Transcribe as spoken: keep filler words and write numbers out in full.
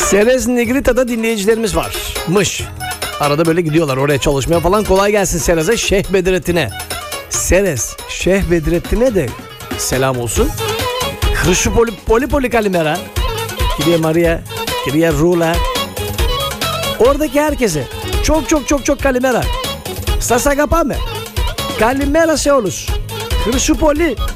Ceres Negrita'da dinleyicilerimiz varmış. Arada böyle gidiyorlar oraya çalışmaya falan. Kolay gelsin Ceres'e, Şeyh Bedrettin'e. Ceres, Şeyh Bedrettin'e de selam olsun. Hırşı poli poli poli kalimera. Kiriye Maria, Kiriye Rula. Oradaki herkese çok çok çok çok kalimera. Sasa kapame. Kalimera se olus. Hırşı poli.